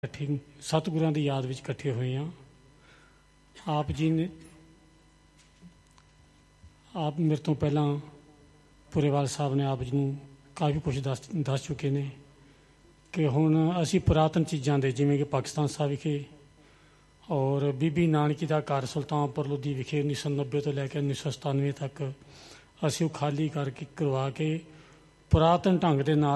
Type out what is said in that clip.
ਇਕੱਠੇ ਸਤਿਗੁਰਾਂ ਦੀ ਯਾਦ ਵਿੱਚ ਇਕੱਠੇ ਹੋਏ ਹਾਂ। ਆਪ ਜੀ ਨੇ ਆਪ ਮੇਰੇ ਤੋਂ ਪਹਿਲਾਂ ਪੁਰੇਵਾਲ ਸਾਹਿਬ ਨੇ ਆਪ ਜੀ ਨੂੰ ਕਾਫੀ ਕੁਛ ਦੱਸ ਚੁੱਕੇ ਨੇ ਕਿ ਹੁਣ ਅਸੀਂ ਪੁਰਾਤਨ ਚੀਜ਼ਾਂ ਦੇ ਜਿਵੇਂ ਕਿ ਪਾਕਿਸਤਾਨ ਸਾਹਿਬ ਵਿਖੇ ਔਰ ਬੀਬੀ ਨਾਨਕੀ ਦਾ ਘਰ ਸੁਲਤਾਨਪੁਰ ਲੋਧੀ ਵਿਖੇ 1990 ਤੋਂ ਲੈ ਕੇ 1997 ਤੱਕ ਅਸੀਂ ਉਹ ਖਾਲੀ ਕਰਵਾ ਕੇ ਪੁਰਾਤਨ ਢੰਗ ਦੇ ਨਾਲ